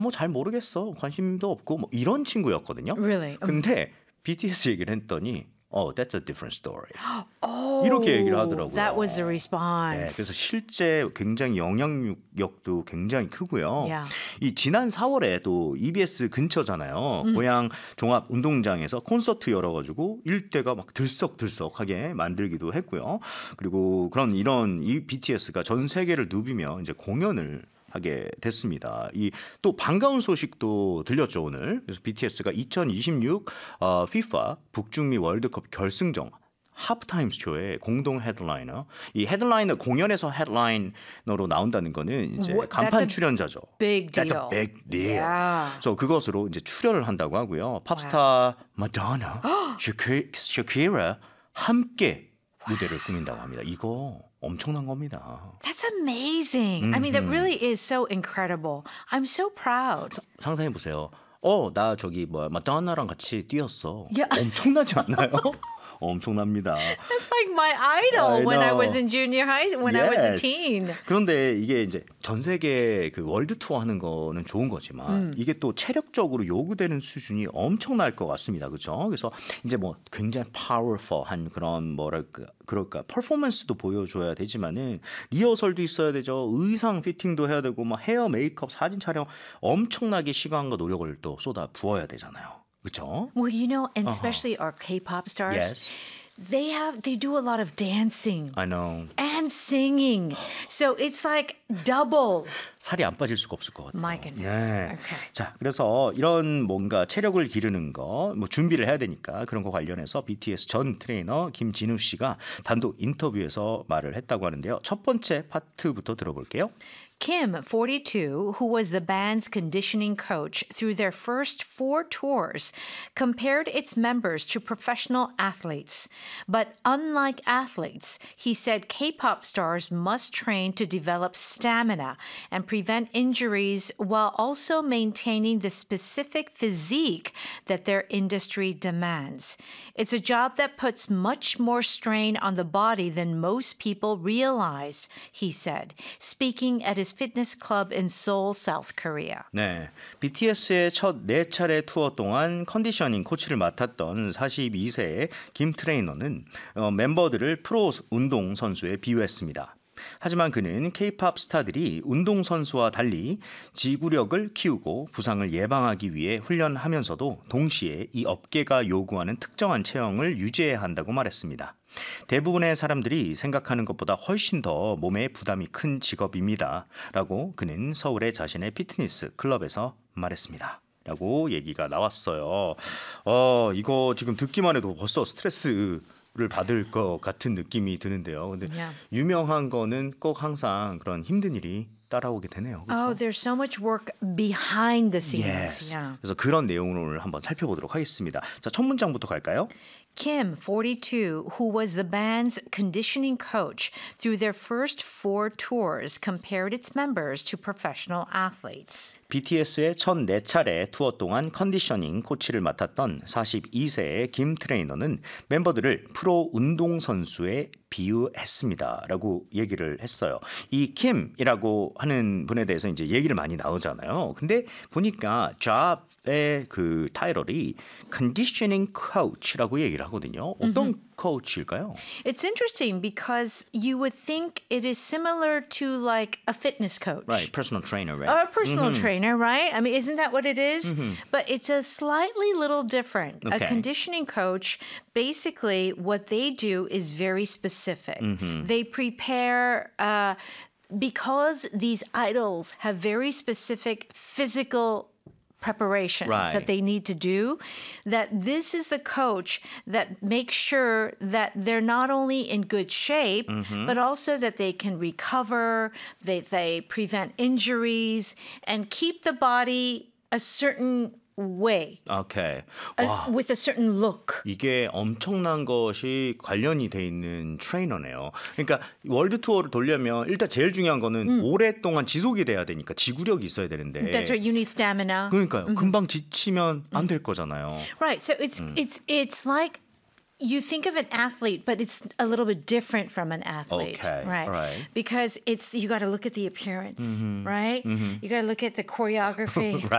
뭐 잘 모르겠어. 관심도 없고 뭐 이런 친구였거든요. Really? 근데 BTS 얘기를 했더니 that's a different story. Oh, 이렇게 얘기를 하더라고요. that was the 네, response. 그래서 실제 굉장히 영향력도 굉장히 크고요. Yeah. 이 지난 4월에 또 EBS 근처잖아요. 고향 종합 운동장에서 콘서트 열어가지고 일대가 막 들썩들썩하게 만들기도 했고요. 그리고 이런 이 BTS가 전 세계를 누비며 이제 공연을 하게 됐습니다. 이 또 반가운 소식도 들렸죠 오늘. 그래서 BTS가 2026 FIFA 북중미 월드컵 결승전 하프타임 쇼의 공동 헤드라이너. 이 헤드라이너 공연에서 헤드라이너로 나온다는 거는 이제 간판 출연자죠. Big deal. That's a big deal. Yeah. 그래서 그것으로 이제 출연을 한다고 하고요. 팝스타 마도나, 샤키라 함께 무대를 꾸민다고 합니다. 이거 엄청난 겁니다. That's amazing. I mean, that really is so incredible. I'm so proud. 상상해 보세요. 나 저기 마도나랑 같이 뛰었어. Yeah. 엄청나지 않나요? 엄청납니다. That's like my idol when I was in junior high, when I was a teen. 그런데 이게 이제 전 세계 그 월드 투어 하는 거는 좋은 거지만 이게 또 체력적으로 요구되는 수준이 엄청날 것 같습니다. 그렇죠? 그래서 이제 뭐 굉장히 파워풀한 그런 그럴까 퍼포먼스도 보여줘야 되지만은 리허설도 있어야 되죠. 의상 피팅도 해야 되고 뭐 헤어, 메이크업, 사진 촬영 엄청나게 시간과 노력을 또 쏟아 부어야 되잖아요. 그렇죠? Well, you know, and especially our K-pop stars, Yes. they do a lot of dancing I know. and singing. So it's like double. 살이 안 빠질 수가 없을 것 같아요. My goodness. 네. Okay. 자, 그래서 이런 뭔가 체력을 기르는 거, 뭐 준비를 해야 되니까 그런 거 관련해서 BTS 전 트레이너 김진우 씨가 단독 인터뷰에서 말을 했다고 하는데요. 첫 번째 파트부터 들어볼게요. Kim, 42, who was the band's conditioning coach through their first 4 tours, compared its members to professional athletes. But unlike athletes, he said K-pop stars must train to develop stamina and prevent injuries while also maintaining the specific physique that their industry demands. It's a job that puts much more strain on the body than most people realized, he said, speaking at his fitness club in Seoul, South Korea. 네, BTS의 첫 4차례 투어 동안 컨디셔닝 코치를 맡았던 42세의 김 트레이너는 멤버들을 프로 운동 선수에 비유했습니다. 하지만 그는 K-팝 스타들이 운동선수와 달리 지구력을 키우고 부상을 예방하기 위해 훈련하면서도 동시에 이 업계가 요구하는 특정한 체형을 유지해야 한다고 말했습니다. 대부분의 사람들이 생각하는 것보다 훨씬 더 몸에 부담이 큰 직업입니다. 라고 그는 서울의 자신의 피트니스 클럽에서 말했습니다. 라고 얘기가 나왔어요. 이거 지금 듣기만 해도 벌써 스트레스를 받을 것 같은 느낌이 드는데요. 근데 유명한 거는 꼭 항상 그런 힘든 일이 따라오게 되네요. 그렇죠? Oh, there's so much work behind the scenes. Yes. Yeah. 그래서 그런 내용을 오늘 한번 살펴보도록 하겠습니다. 자, 첫 문장부터 갈까요? Kim, 42, who was the band's conditioning coach through their first 4 tours, compared its members to professional athletes. BTS의 첫 4차례 투어 동안 컨디셔닝 코치를 맡았던 42세의 김 트레이너는 멤버들을 프로 운동선수에 비유했습니다. 라고 얘기를 했어요. 이 킴이라고 하는 분에 대해서 이제 얘기를 많이 나오잖아요. 근데 보니까 job의 그 타이틀이 conditioning coach라고 얘기를 하거든요. 어떤 coach일까요? It's interesting because you would think it is similar to like a fitness coach. Right, personal trainer, right? Or a personal trainer, right? I mean, isn't that what it is? But it's a slightly little different. Okay. A conditioning coach, basically what they do is very specific. They prepare, because these idols have very specific physical preparations that they need to do, that this is the coach that makes sure that they're not only in good shape, but also that they can recover, they prevent injuries, and keep the body a certain way, 오케이. with a certain look. 이게 엄청난 것이 관련이 돼 있는 트레이너네요. 그러니까 월드 투어를 돌려면 일단 제일 중요한 거는 오랫동안 지속이 돼야 되니까 지구력이 있어야 되는데. That's right. You need stamina. 그러니까요. 금방 지치면 안 될 거잖아요. Right. So it's like you think of an athlete, but it's a little bit different from an athlete, Okay, right? right. Because you got to look at the appearance, right? You got to look at the choreography,